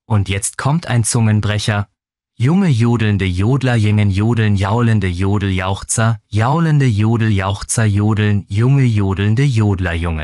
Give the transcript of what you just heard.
Und jetzt kommt ein Zungenbrecher. Junge jodelnde Jodler jingen jodeln jaulende Jodeljauchzer, jaulende Jodeljauchzer jodeln, junge jodelnde Jodler Junge.